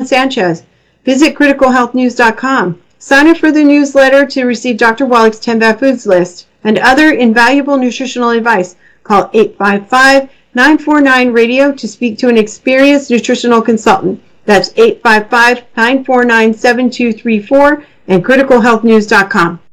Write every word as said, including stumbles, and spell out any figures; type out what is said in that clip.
Sanchez. Visit critical health news dot com. Sign up for the newsletter to receive Doctor Wallach's ten bad foods list and other invaluable nutritional advice. Call eight five five, nine four nine, radio to speak to an experienced nutritional consultant. That's eight five five, nine four nine, seven two three four and critical health news dot com.